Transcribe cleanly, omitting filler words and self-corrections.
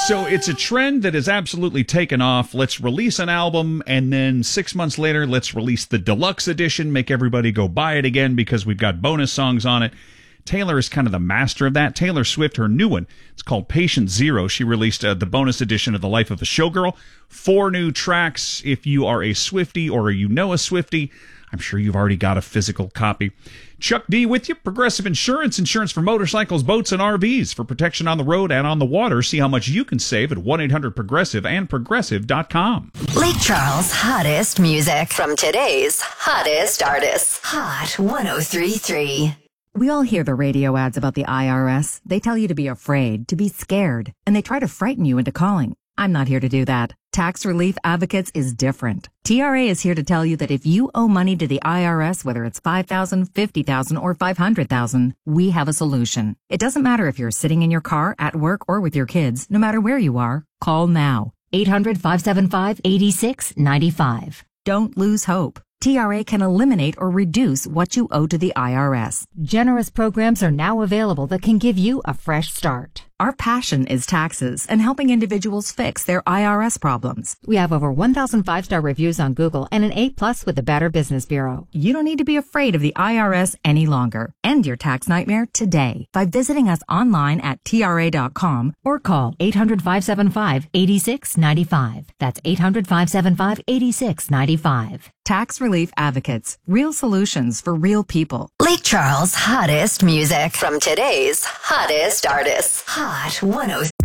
So it's a trend that has absolutely taken off. Let's release an album, and then 6 months later, let's release the deluxe edition, make everybody go buy it again because we've got bonus songs on it. Taylor is kind of the master of that. Taylor Swift, her new one, it's called Patient Zero. She released the bonus edition of The Life of a Showgirl. 4 new tracks. If you are a Swiftie or you know a Swiftie, I'm sure you've already got a physical copy. Chuck D with you. Progressive Insurance. Insurance for motorcycles, boats, and RVs. For protection on the road and on the water. See how much you can save at 1-800-PROGRESSIVE and Progressive.com. Lake Charles' hottest music from today's hottest artists. Hot 103.3. We all hear the radio ads about the IRS. They tell you to be afraid, to be scared, and they try to frighten you into calling. I'm not here to do that. Tax Relief Advocates is different. TRA is here to tell you that if you owe money to the IRS, whether it's $5,000, $50,000, or $500,000, we have a solution. It doesn't matter if you're sitting in your car, at work, or with your kids. No matter where you are, call now. 800-575-8695. Don't lose hope. TRA can eliminate or reduce what you owe to the IRS. Generous programs are now available that can give you a fresh start. Our passion is taxes and helping individuals fix their IRS problems. We have over 1,000 5-star reviews on Google and an A+ with the Better Business Bureau. You don't need to be afraid of the IRS any longer. End your tax nightmare today by visiting us online at TRA.com or call 800-575-8695. That's 800-575-8695. Tax Relief Advocates. Real solutions for real people. Lake Charles' hottest music from today's hottest artists. Hot 103.3.